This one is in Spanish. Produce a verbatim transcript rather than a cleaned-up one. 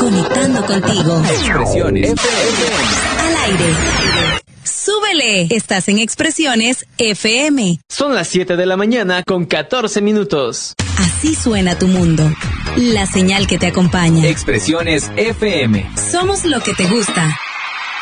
conectando contigo. Expresiones F M. Al aire. ¡Súbele! Estás en Expresiones F M. Son las siete de la mañana con catorce minutos. Así suena tu mundo. La señal que te acompaña. Expresiones F M. Somos lo que te gusta.